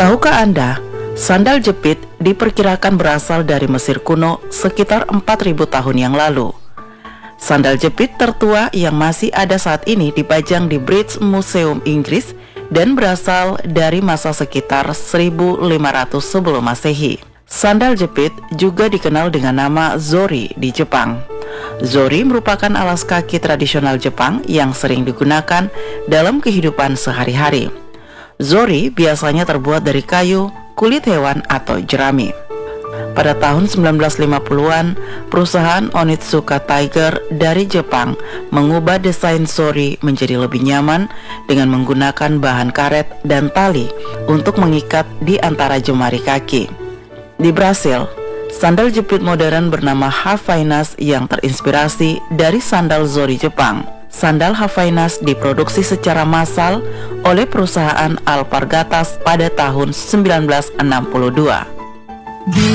Tahukah Anda, sandal jepit diperkirakan berasal dari Mesir kuno sekitar 4.000 tahun yang lalu. Sandal jepit tertua yang masih ada saat ini dipajang di British Museum Inggris dan berasal dari masa sekitar 1500 sebelum Masehi. Sandal jepit juga dikenal dengan nama zori di Jepang. Zori merupakan alas kaki tradisional Jepang yang sering digunakan dalam kehidupan sehari-hari. Zori biasanya terbuat dari kayu, kulit hewan, atau jerami. Pada tahun 1950-an, perusahaan Onitsuka Tiger dari Jepang mengubah desain zori menjadi lebih nyaman dengan menggunakan bahan karet dan tali untuk mengikat di antara jemari kaki. Di Brasil, sandal jepit modern bernama Havaianas yang terinspirasi dari sandal zori Jepang. Sandal Havaianas diproduksi secara massal oleh perusahaan Alpargatas pada tahun 1962.